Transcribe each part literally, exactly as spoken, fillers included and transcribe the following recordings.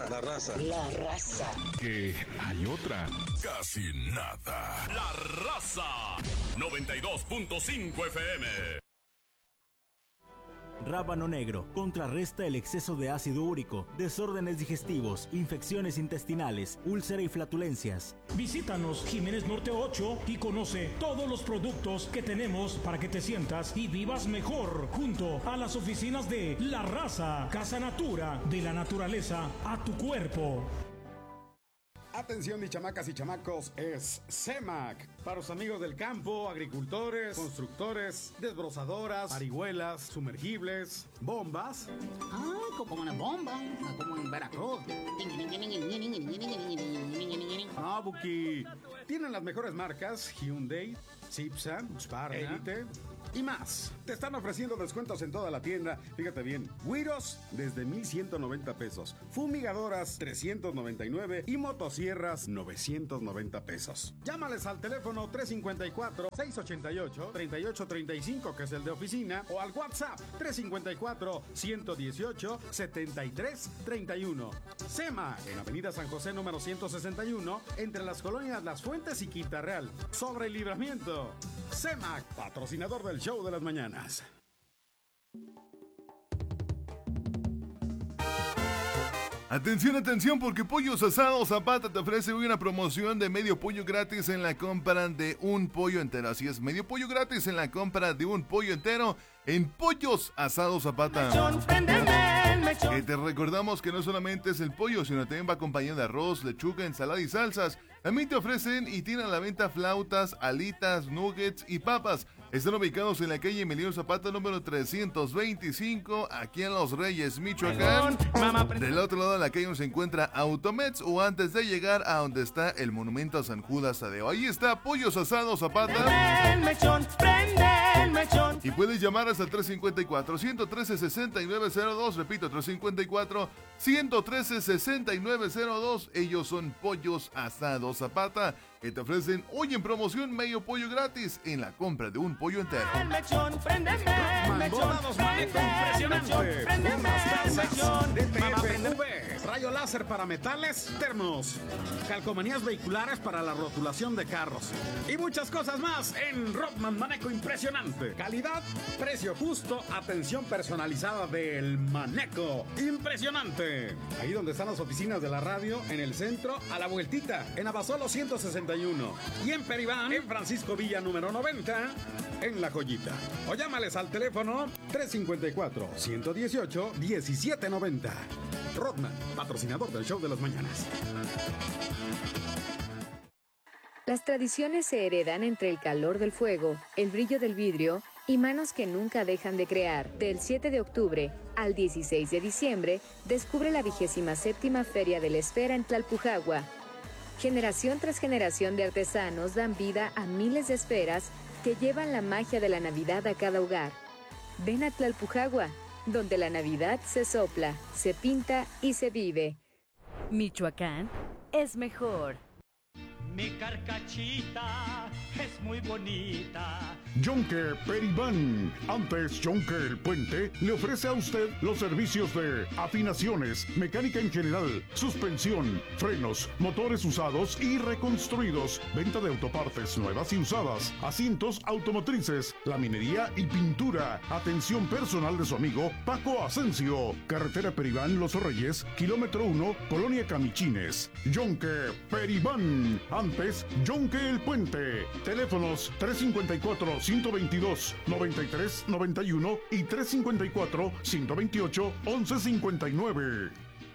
La raza. La raza. Que hay otra. Casi nada. La raza. noventa y dos punto cinco F M. Rábano negro contrarresta el exceso de ácido úrico, desórdenes digestivos, infecciones intestinales, úlcera y flatulencias. Visítanos Jiménez Norte ocho y conoce todos los productos que tenemos para que te sientas y vivas mejor junto a las oficinas de La Raza, Casa Natura, de la naturaleza a tu cuerpo. Atención, mis chamacas y chamacos, es C E M A C. Para los amigos del campo, agricultores, constructores, desbrozadoras, parihuelas, sumergibles, bombas. Ah, como una bomba, como en Veracruz. Ah, Buki. Tienen las mejores marcas Hyundai, Cipsa, Husqvarna, Elite y más. Te están ofreciendo descuentos en toda la tienda. Fíjate bien, güiros desde mil ciento noventa pesos, fumigadoras trescientos noventa y nueve y motosierras novecientos noventa pesos. Llámales al teléfono tres cinco cuatro, seis ocho ocho, tres ocho tres cinco, que es el de oficina, o al WhatsApp tres cinco cuatro, uno uno ocho, siete tres tres uno. C E M A C, en Avenida San José número ciento sesenta y uno, entre las colonias Las Fuentes y Quinta Real, sobre el Libramiento. C E M A C, patrocinador del show de las mañanas. Atención, atención, porque Pollos Asados Zapata te ofrece hoy una promoción de medio pollo gratis en la compra de un pollo entero. Así es, medio pollo gratis en la compra de un pollo entero en Pollos Asados Zapata. Que te recordamos que no solamente es el pollo, sino también va acompañado de arroz, lechuga, ensalada y salsas. También te ofrecen y tienen a la venta flautas, alitas, nuggets y papas. Están ubicados en la calle Emiliano Zapata número trescientos veinticinco, aquí en Los Reyes, Michoacán. Del otro lado de la calle se encuentra Automets, o antes de llegar a donde está el monumento a San Judas Tadeo. Ahí está Pollos Asados Zapata. Y puedes llamar hasta el tres cinco cuatro, uno uno tres, seis nueve cero dos. Repito, tres cinco cuatro, uno uno tres, seis nueve cero dos. Ellos son Pollos Asados Zapata, que te ofrecen hoy en promoción medio pollo gratis en la compra de un pollo entero. El mechón, préndeme, el mechón, Impresionante. Unas tazas de T F V, rayo láser para metales, termos, calcomanías vehiculares para la rotulación de carros y muchas cosas más en Rodman Maneco Impresionante. Calidad, precio justo, atención personalizada del Maneco Impresionante. Ahí donde están las oficinas de la radio, en el centro, a la vueltita, en Abasolo ciento sesenta y uno y en Peribán, en Francisco Villa número noventa, en La Joyita. O llámales al teléfono tres cinco cuatro, uno uno ocho, diecisiete noventa. Rodman, patrocinador del show de las mañanas. Las tradiciones se heredan entre el calor del fuego, el brillo del vidrio y manos que nunca dejan de crear. Del siete de octubre al dieciséis de diciembre, descubre la vigésima séptima Feria de la Esfera en Tlalpujagua. Generación tras generación de artesanos dan vida a miles de esferas que llevan la magia de la Navidad a cada hogar. Ven a Tlalpujagua, donde la Navidad se sopla, se pinta y se vive. Michoacán es mejor. Mi carcachita es muy bonita. Yonke Peribán, antes Yonke el Puente, le ofrece a usted los servicios de afinaciones, mecánica en general, suspensión, frenos, motores usados y reconstruidos, venta de autopartes nuevas y usadas, asientos automotrices, laminería y pintura. Atención personal de su amigo Paco Asensio. Carretera Peribán Los Reyes, kilómetro uno, Colonia Camichines. Yonke Peribán, antes Yonke el Puente. Teléfonos tres cinco cuatro, uno dos dos, nueve tres nueve uno y tres cinco cuatro, uno dos ocho, once cincuenta y nueve.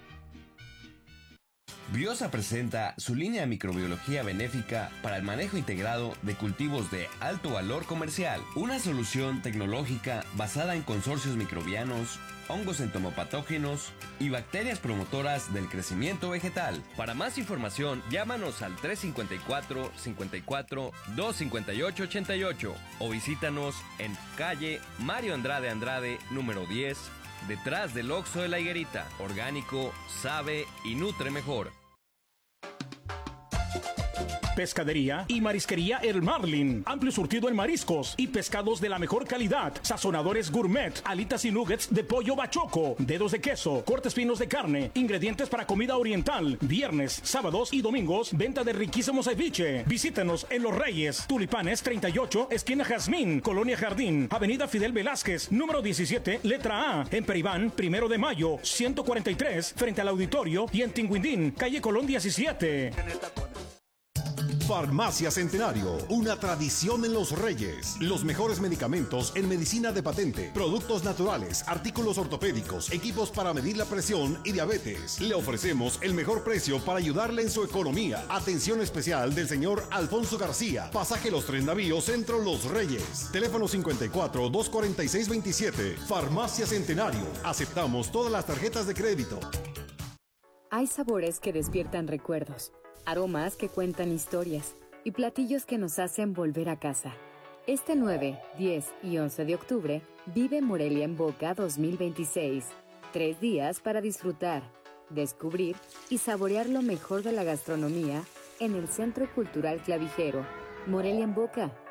Biosa presenta su línea de microbiología benéfica para el manejo integrado de cultivos de alto valor comercial. Una solución tecnológica basada en consorcios microbianos, hongos entomopatógenos y bacterias promotoras del crecimiento vegetal. Para más información, llámanos al tres cinco cuatro, cinco cuatro, dos cinco ocho, ocho ocho o visítanos en calle Mario Andrade Andrade, número diez, detrás del Oxxo de la Higuerita. Orgánico, sabe y nutre mejor. Pescadería y Marisquería El Marlin. Amplio surtido en mariscos y pescados de la mejor calidad. Sazonadores gourmet, alitas y nuggets de pollo bachoco, dedos de queso, cortes finos de carne, ingredientes para comida oriental. Viernes, sábados y domingos, venta de riquísimo ceviche. Visítenos en Los Reyes, Tulipanes treinta y ocho, esquina Jazmín, Colonia Jardín, Avenida Fidel Velázquez, número diecisiete, letra A, en Peribán, primero de mayo, ciento cuarenta y tres, frente al auditorio, y en Tinguindín, calle Colón diecisiete. Farmacia Centenario, una tradición en Los Reyes. Los mejores medicamentos en medicina de patente, productos naturales, artículos ortopédicos, equipos para medir la presión y diabetes. Le ofrecemos el mejor precio para ayudarle en su economía. Atención especial del señor Alfonso García, pasaje Los Tres Navíos, Centro Los Reyes. Teléfono cincuenta y cuatro, doscientos cuarenta y seis veintisiete. Farmacia Centenario. Aceptamos todas las tarjetas de crédito. Hay sabores que despiertan recuerdos, aromas que cuentan historias y platillos que nos hacen volver a casa. Este nueve, diez y once de octubre, vive Morelia en Boca dos mil veintiséis. Tres días para disfrutar, descubrir y saborear lo mejor de la gastronomía en el Centro Cultural Clavijero. Morelia en Boca,